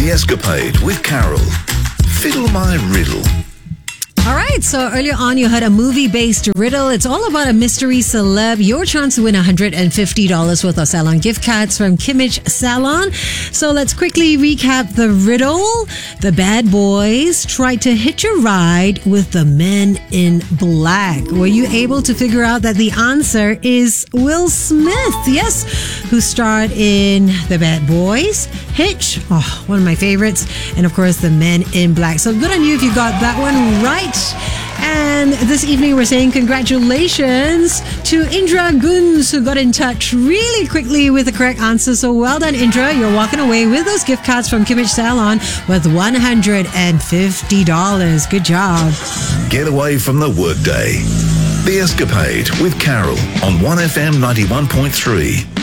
The Escapade with Carol. Fiddle my riddle. All right, so earlier on you heard a movie-based riddle. It's all about a mystery celeb. Your chance to win $150 worth of salon gift cards from Kimmage Salon. So let's quickly recap the riddle. The bad boys tried to hitch a ride with the men in black. Were you able to figure out that the answer is Will Smith? Yes, who starred in The Bad Boys, Hitch, one of my favorites, and of course The Men in Black. So good on you if you got that one right. And this evening we're saying congratulations to Indra Guns, who got in touch really quickly with the correct answer. So well done, Indra. You're walking away with those gift cards from Kimmage Salon worth $150. Good job. Get away from the workday. The Escapade with Carol on 1FM 91.3.